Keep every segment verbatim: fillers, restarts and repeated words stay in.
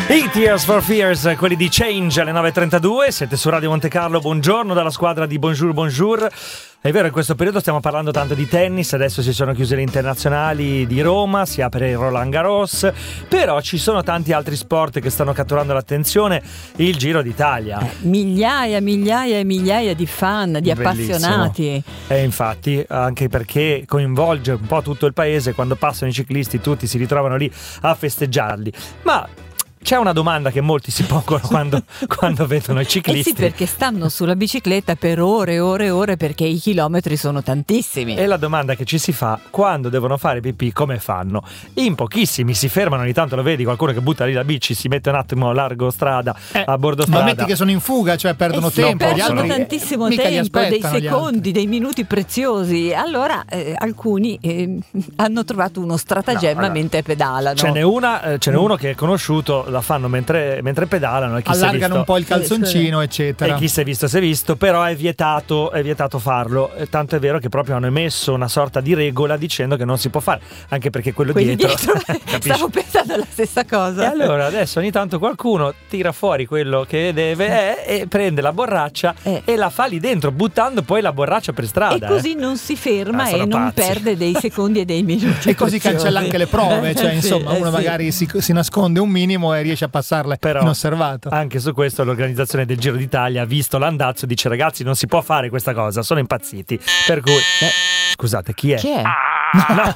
I Tears for Fears, quelli di Change alle nove e trentadue, siete su Radio Monte Carlo, buongiorno dalla squadra di Bonjour Bonjour. È vero, in questo periodo stiamo parlando tanto di tennis, adesso si sono chiuse le internazionali di Roma, si apre il Roland Garros, però ci sono tanti altri sport che stanno catturando l'attenzione, il Giro d'Italia. Eh, migliaia, migliaia e migliaia di fan, di Bellissimo. appassionati. E infatti, anche perché coinvolge un po' tutto il paese, quando passano i ciclisti tutti si ritrovano lì a festeggiarli. Ma c'è una domanda che molti si pongono quando, quando vedono i ciclisti. Eh sì, perché stanno sulla bicicletta per ore e ore e ore, perché i chilometri sono tantissimi. E la domanda che ci si fa: quando devono fare pipì, come fanno? In pochissimi si fermano, ogni tanto lo vedi, qualcuno che butta lì la bici, si mette un attimo largo strada, eh, a bordo strada. Ma metti che sono in fuga, cioè perdono eh sì, tempo. perdono Gli altri tantissimo mica tempo, dei secondi, altri. dei minuti preziosi. Allora eh, alcuni eh, hanno trovato uno stratagemma No, allora, mentre pedalano. Ce n'è, una, eh, ce n'è uno che è conosciuto, la fanno mentre mentre pedalano, e chi si è allargano visto, un po' il calzoncino, eccetera. e chi si è visto si è visto, però è vietato è vietato farlo, e tanto è vero che proprio hanno emesso una sorta di regola dicendo che non si può fare, anche perché quello Quelli dietro, dietro stavo pensando alla stessa cosa. E allora adesso ogni tanto qualcuno tira fuori quello che deve eh, e prende la borraccia eh. e la fa lì dentro, buttando poi la borraccia per strada, e così eh. non si ferma Ah, e sono non pazzi. perde dei secondi e dei minuti E così preziosi. cancella anche le prove, cioè Sì, insomma eh uno sì. magari si, si nasconde un minimo e riesce a passarle Però inosservato. anche su questo l'organizzazione del Giro d'Italia, visto l'andazzo, dice: ragazzi, non si può fare questa cosa, sono impazziti. Per cui eh, scusate, chi è? Chi è? No!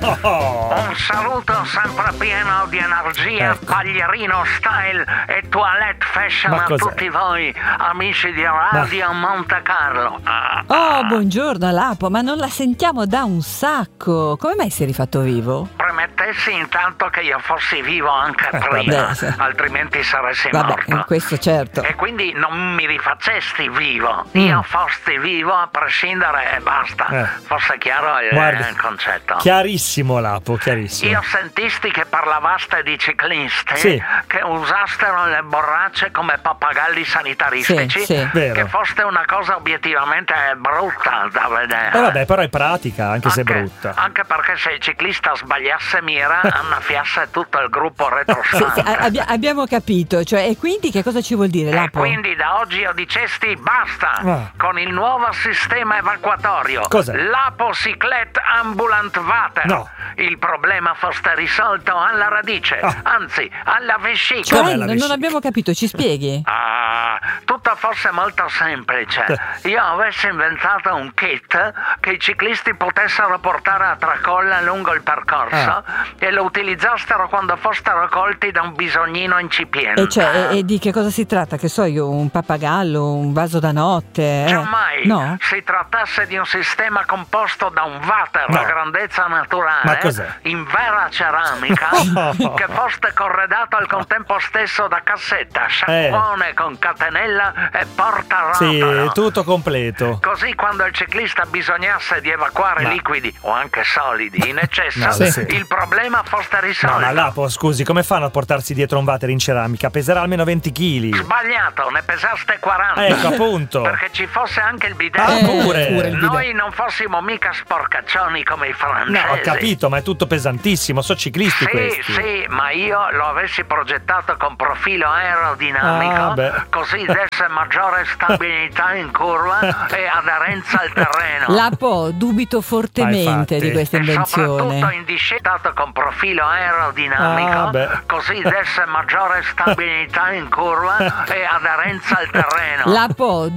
Un saluto sempre pieno di energia, Ecco. paglierino style e toilette fashion Ma a cos'è? tutti voi, amici di Radio Monte Carlo. Oh, buongiorno Lapo, ma non la sentiamo da un sacco. Come mai si è rifatto vivo? Premettessi intanto che io fossi vivo anche prima, vabbè, sì. altrimenti saresti Vabbè, morto. questo certo. E quindi non mi rifacesti vivo, Mm. io fossi vivo a prescindere e basta. Eh. Fosse chiaro il, Guarda, il concetto. Chiarissimo, Lapo, chiarissimo. Io sentisti che parlavaste di ciclisti Sì. che usastero le borracce come pappagalli sanitaristici, Sì, sì. Vero. che fosse una cosa obiettivamente brutta da vedere. Eh vabbè, però è pratica, anche se è brutta. Anche perché se il ciclista sbagliasse mira, annaffiasse tutto il gruppo Sì, retrostante. sì, abbia- abbiamo capito, cioè, e quindi che cosa ci vuol dire E Lapo? quindi da oggi io dicesti basta Ah. con il nuovo sistema evacuatorio. Cos'è? L'Apocyclette Ambulant Water. No. Il problema fosse risolto alla radice, Ah. anzi alla vescica. Cioè, Com'è la non, non vescica? abbiamo capito, ci spieghi? Ah, tutto fosse molto semplice. Io avessi inventato un kit che i ciclisti potessero portare a tracolla lungo il percorso Ah. e lo utilizzassero quando fossero colti da un bisognino incipiente. E, cioè, e, e di che cosa si tratta? Che so io, un pappagallo, un vaso da notte? eh? Giammai No? si trattasse di un sistema composto da un water No. a grandezza naturale, Ma cos'è? in vera ceramica, che fosse corredato al contempo stesso da cassetta, sciacquone con catenella e porta Sì, rotolo. tutto completo. Così quando il ciclista bisognasse di evacuare Ma- liquidi o anche solidi in eccesso, No, sì. il problema fosse risolto. No, ma Lapo, scusi, come fanno a portarsi dietro un water in ceramica? Peserà almeno venti chili. Sbagliato, ne pesaste quaranta. Ecco, appunto. Perché ci fosse anche il bidet. Ah, Eh, pure. pure il bidet. Noi non fossimo mica sporcaccioni come i francesi. No, ho capito, ma è tutto pesantissimo, sono ciclisti Sì, questi. sì, ma io lo avessi progettato con profilo aerodinamico, Ah, beh. così desse maggiore stabilità in curva e aderenza al terreno. Lapo, dubito fortemente infatti. di questa E invenzione. soprattutto in discesa con profilo aerodinamico, Ah, beh. così desse maggiore stabilità in curva e aderenza al terreno. Lapo,